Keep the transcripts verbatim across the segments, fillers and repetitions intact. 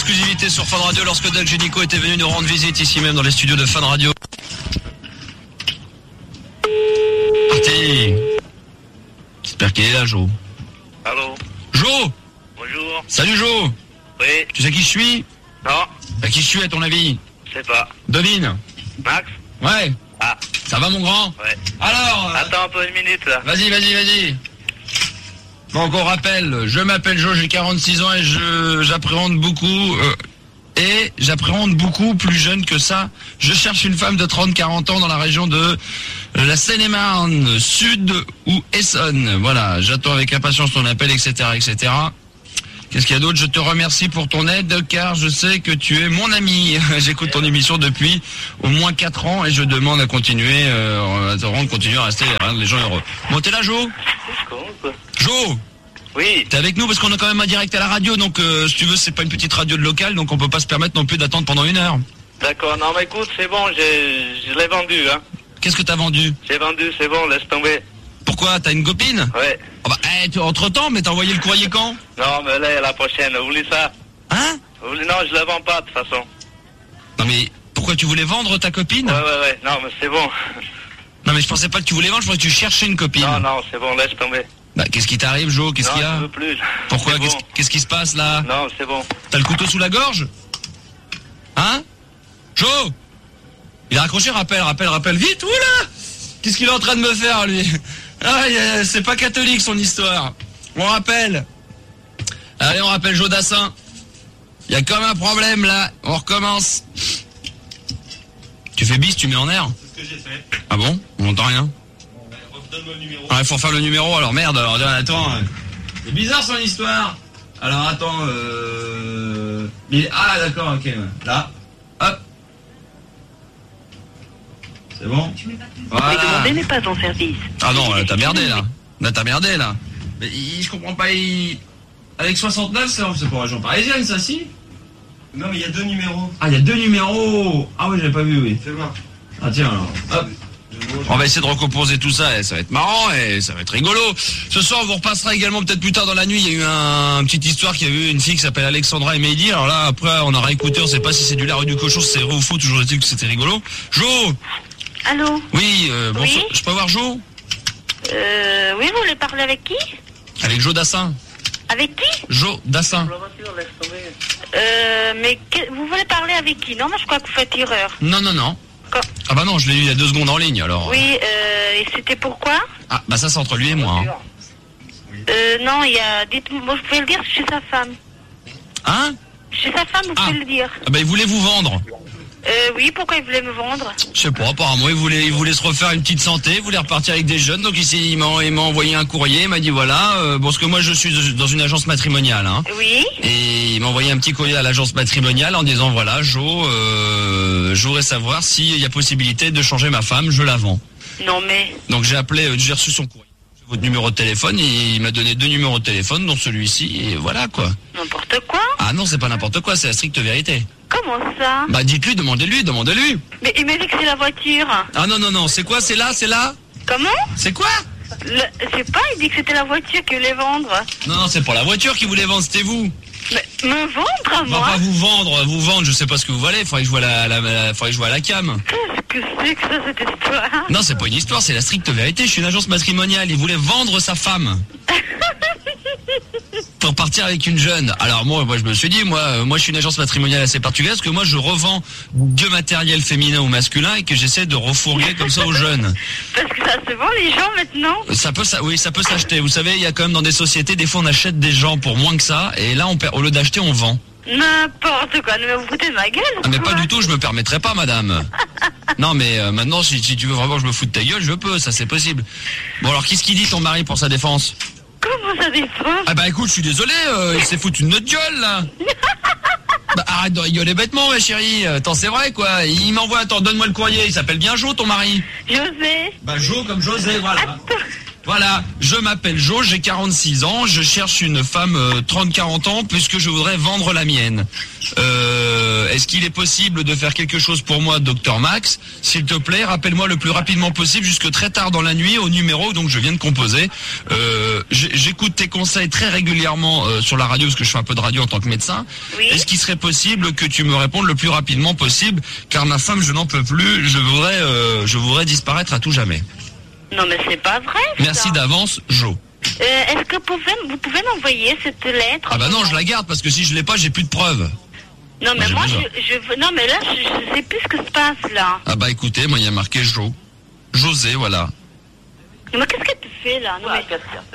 exclusivité sur Fun Radio lorsque Doc Génico était venu nous rendre visite ici même dans les studios de Fun Radio. Parti. J'espère qu'il est là, Jo. Allô. Jo. Bonjour. Salut, Jo. Oui. Tu sais qui je suis? Non. Bah, qui je suis à ton avis? Je sais pas. Devine. Max. Ouais. Ah. Ça va, mon grand? Ouais. Alors. Euh... Attends un peu une minute là. Vas-y, vas-y, vas-y. Donc on rappelle, je m'appelle Jo, j'ai quarante-six ans et je j'appréhende beaucoup euh, et j'appréhende beaucoup plus jeune que ça. Je cherche une femme de trente à quarante ans dans la région de la Seine-et-Marne, Sud ou Essonne. Voilà, j'attends avec impatience ton appel, et cetera, et cetera. Qu'est-ce qu'il y a d'autre? Je te remercie pour ton aide car je sais que tu es mon ami. J'écoute ton émission depuis au moins quatre ans et je demande à continuer, euh, à te rendre, continuer à rester, à rendre les gens heureux. Bon, t'es là, Jo? Jo, oui. T'es avec nous parce qu'on a quand même un direct à la radio, donc euh, si tu veux, c'est pas une petite radio de local, donc on peut pas se permettre non plus d'attendre pendant une heure. D'accord, non mais écoute, c'est bon, j'ai, je l'ai vendu, hein. Qu'est-ce que t'as vendu? J'ai vendu, c'est bon, laisse tomber. Pourquoi? T'as une copine? Ouais. Oh bah, eh, tu, entre-temps, mais t'as envoyé le courrier quand? Non, mais là, la prochaine, vous voulez ça? Hein? Vous voulez... Non, je la vends pas, de toute façon. Non mais, pourquoi tu voulais vendre ta copine? Ouais, ouais, ouais, non, mais c'est bon. Non mais je pensais pas que tu voulais vendre, je pensais que tu cherchais une copine. Non, non, c'est bon, laisse tomber. Bah, qu'est-ce qui t'arrive, Jo? Qu'est-ce qu'il y a? Non, je veux plus. Pourquoi? C'est Qu'est-ce, bon. qu'est-ce qui se passe, là? Non, c'est bon. T'as le couteau sous la gorge? Hein? Jo! Il a raccroché, rappelle, rappelle, rappelle, vite, oula! Qu'est-ce qu'il est en train de me faire, lui? Ah, c'est pas catholique, son histoire. On rappelle. Allez, on rappelle Jo Dassin. Il y a comme un problème, là. On recommence. Tu fais bis, tu mets en air? C'est ce que j'ai fait. Ah bon? On n'entend rien. Donne-moi le numéro. Ah, il faut faire le numéro, alors merde, alors attends. euh, C'est bizarre son histoire. Alors attends, euh... il- Ah d'accord, ok, ouais. Là, hop. C'est bon? Voilà. Le demandé n'est pas en service. Ah non, là, t'as merdé là. Là t'as merdé là. Mais il- je comprends pas, il... Avec soixante-neuf, c'est c'est pour la région parisienne, ça si? Non, mais il y a deux numéros. Ah, il y a deux numéros. Ah oui, j'avais pas vu, oui. Fais voir. Ah tiens alors, hop. On va essayer de recomposer tout ça et ça va être marrant et ça va être rigolo. Ce soir, on vous repassera également peut-être plus tard dans la nuit. Il y a eu un, une petite histoire qu'il y a eu une fille qui s'appelle Alexandra et Mehdi. Alors là, après, on aura écouté, on sait pas si c'est du la rue du cochon, si c'est vrai ou faux. Toujours est-il que c'était rigolo. Jo. Allô? Oui, euh, bonsoir. Oui. Je peux avoir Jo? Euh, oui, vous voulez parler avec qui? Avec Jo Dassin. Avec qui? Jo Dassin. La voiture, laisse tomber. Euh, mais que- vous voulez parler avec qui? Non, moi je crois que vous faites erreur. Non, non, non. Quand- Ah bah non, je l'ai eu il y a deux secondes en ligne alors. Oui, euh, et c'était pourquoi? Ah bah ça c'est entre lui et moi. Hein, Euh, non, il y a... Dites-moi, moi, vous pouvez le dire chez sa femme. hein Chez sa femme, vous Ah. pouvez le dire. Ah bah il voulait vous vendre. Euh, oui, pourquoi il voulait me vendre? Je sais pas, apparemment il voulait, il voulait se refaire une petite santé, il voulait repartir avec des jeunes, donc ici il m'a, il m'a envoyé un courrier, il m'a dit voilà, euh, bon parce que moi je suis dans une agence matrimoniale, hein, Oui. et il m'a envoyé un petit courrier à l'agence matrimoniale en disant voilà Jo, euh, je voudrais savoir s'il y a possibilité de changer ma femme, je la vends. Non, mais... Donc j'ai appelé, euh, j'ai reçu son courrier, votre numéro de téléphone, et il m'a donné deux numéros de téléphone, dont celui-ci, et voilà quoi. N'importe quoi? Ah non, c'est pas n'importe quoi, c'est la stricte vérité. Comment ça? Bah dites-lui, demandez-lui, demandez-lui. Mais il m'a dit que c'est la voiture. Ah non non non, c'est quoi, c'est là, c'est là, Comment? c'est quoi? Le... Je sais pas, il dit que c'était la voiture qu'il voulait vendre. Non, non, c'est pour la voiture qui voulait vendre, c'était vous. Mais me vendre à On va moi? pas vous vendre, vous vendre, je sais pas ce que vous valez, faudrait que je vois la, la, la- faudrait que je vois la cam. Qu'est-ce que c'est que ça, cette histoire? Non, c'est pas une histoire, c'est la stricte vérité, je suis une agence matrimoniale, il voulait vendre sa femme. Pour partir avec une jeune. Alors moi, moi je me suis dit, moi, euh, moi je suis une agence matrimoniale assez particulière, parce que moi je revends du matériel féminin ou masculin et que j'essaie de refourguer comme ça aux jeunes. Parce que ça se vend les gens maintenant. Ça peut, ça, oui, ça peut s'acheter. Vous savez, il y a quand même dans des sociétés, des fois on achète des gens pour moins que ça, et là on perd, au lieu d'acheter, on vend. N'importe quoi, ne vous foutez de ma gueule. Ah mais pas quoi. du tout, je me permettrai pas, madame. Non mais euh, maintenant, si, si tu veux vraiment que je me foute de ta gueule, je peux, ça c'est possible. Bon alors, qu'est-ce qu'il dit ton mari pour sa défense? Comment ça défend? Ah bah écoute, je suis désolé, euh, il s'est foutu de notre gueule là. Bah arrête de rigoler bêtement, ma chérie. Attends, c'est vrai quoi. Il m'envoie, attends, donne-moi le courrier. Il s'appelle bien Jo, ton mari. José. Bah Jo comme José, voilà. Attends, Voilà, je m'appelle Jo, j'ai quarante-six ans, je cherche une femme euh, trente quarante ans puisque je voudrais vendre la mienne. Euh, est-ce qu'il est possible de faire quelque chose pour moi, docteur Max? S'il te plaît, rappelle-moi le plus rapidement possible, jusque très tard dans la nuit, au numéro donc je viens de composer. Euh, j'écoute tes conseils très régulièrement euh, sur la radio, parce que je fais un peu de radio en tant que médecin. Oui. Est-ce qu'il serait possible que tu me répondes le plus rapidement possible, car ma femme, je n'en peux plus, je voudrais, euh, je voudrais disparaître à tout jamais. Non, mais c'est pas vrai. Ça. Merci d'avance, Jo. Euh, Est-ce que vous pouvez, vous pouvez m'envoyer cette lettre? Ah bah non, je la garde parce que si je l'ai pas, j'ai plus de preuves. Non, mais j'ai moi, besoin. je, je veux. Non, mais là, je, je sais plus ce que se passe là. Ah bah écoutez, moi il y a marqué Jo. José, voilà. Non, mais qu'est-ce que tu fais là? Non, mais...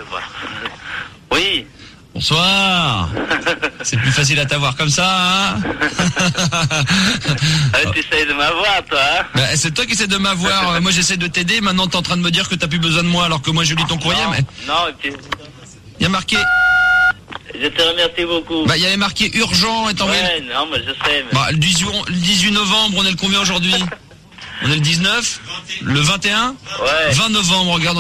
Oui. Bonsoir. C'est plus facile à t'avoir comme ça, hein? Ah, tu essayes de m'avoir, toi, hein? Bah, c'est toi qui essaies de m'avoir. Euh, Moi j'essaie de t'aider. Maintenant t'es en train de me dire que t'as plus besoin de moi alors que moi je lis ton courrier. Non, Mais non, et puis, il y a marqué. je te remercie beaucoup. Bah il y avait marqué urgent et t'envoyé. Ouais, non, mais je sais. Mais... Bah le dix-huit, le dix-huit novembre, on est le combien aujourd'hui? On est le dix-neuf? Le vingt et un? Ouais. vingt novembre, regarde.